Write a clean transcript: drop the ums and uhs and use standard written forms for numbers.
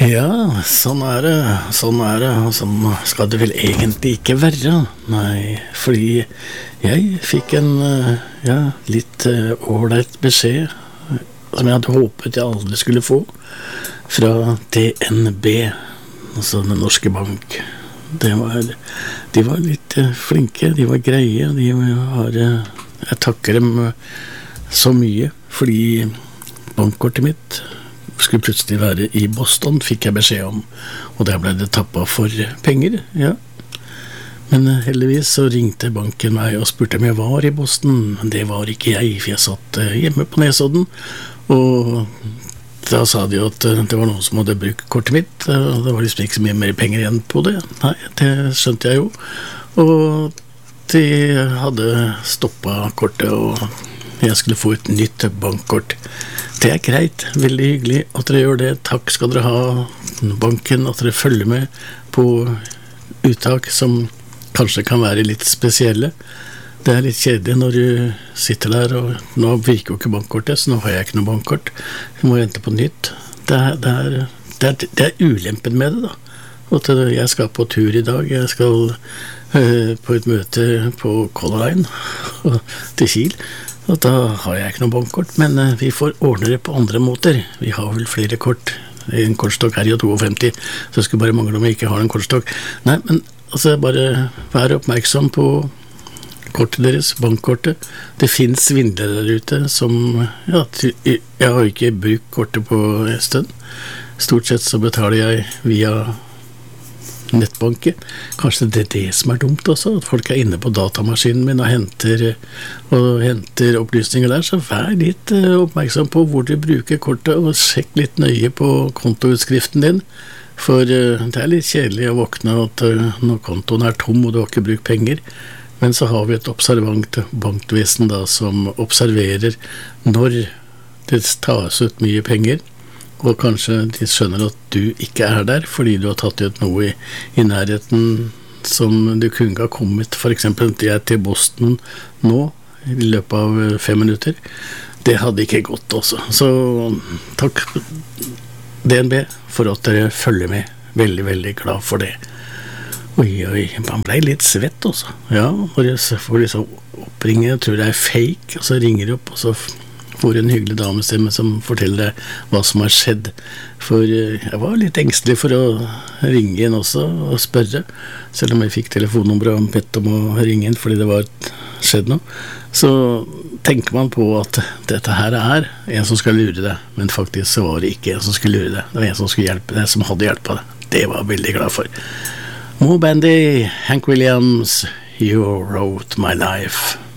Ja, sånn er det, og sånn skal det vel egentlig ikke være. Nei, fordi jeg fikk en, litt ålreit beskjed, som jeg hadde håpet jeg aldri skulle få, fra DNB, altså Den Norske Bank. De var litt flinke, de var greie, jeg takker dem så mye, fordi bankkortet mitt skulle plutselig være i Boston, fikk jeg beskjed om, og der ble det tappet for penger, ja. Men heldigvis så ringte banken meg og spurte om jeg var i Boston, men det var ikke jeg, for jeg satt hjemme på Nesodden, og da sa de jo at det var noen som hadde brukt kortet mitt, og det var liksom ikke så mye mer penger igjen på det. Nei, det skjønte jeg jo, og de hadde stoppet kortet, og jeg skulle få et nytt bankkort. Det er greit, veldig hyggelig at dere gjør det. Takk skal dere ha, banken, at dere følger med på uttak som kanskje kan være litt spesielle. Det er litt kjedelig når du sitter der, og nå virker jo ikke bankkortet, så nå har jeg ikke noe bankkort. Jeg må vente på nytt. Det er ulempen med det da. Og jeg skal på tur i dag, jeg skal på et møte på Color Line til Kiel, og da har jeg ikke noe bankkort, men vi får ordne det på andre måter. Vi har vel flere kort. En kortstokk er jo 52, så jeg skulle bare mangle om jeg ikke har en kortstokk. Nei, men altså bare vær oppmerksom på kortet deres, bankkortet. Det finnes svindlere der ute som, jeg har ikke brukt kortet på en stund. Stort sett så betaler jeg via nettbanken. Kanskje det er det som er dumt også, at folk er inne på datamaskinen min og henter opplysninger der, så vær litt oppmerksom på hvor du bruker kortet, og sjekk litt nøye på kontoutskriften din, for det er litt kjedelig å våkne at når kontoen er tom og du har ikke brukt penger, men så har vi et observant bankvesen da, som observerer når det tas ut mye penger, og kanskje de skjønner at du ikke er der, fordi du har tatt ut noe i nærheten som du kunne ha kommet. For eksempel, jeg er til Boston nå, i løpet av 5 minutter. Det hadde ikke gått også. Så takk DNB for at dere følger med. Veldig, veldig glad for det. Oi, man ble litt svett også. Ja, når jeg får liksom oppringe, jeg tror det er fake, og så ringer de opp, og så får en hyggelig damestemme som forteller deg hva som har skjedd. For jeg var litt engstelig for å ringe inn også og spørre, selv om jeg fikk telefonnummeret og bedt om å ringe inn fordi det var skjedd noe. Så tenker man på at dette her er en som skal lure deg, men faktisk så var det ikke en som skulle lure deg. Det var en som skulle hjelpe deg, som hadde hjulpet deg. Det var jeg veldig glad for. Mo Bandy, Hank Williams, You Wrote My Life.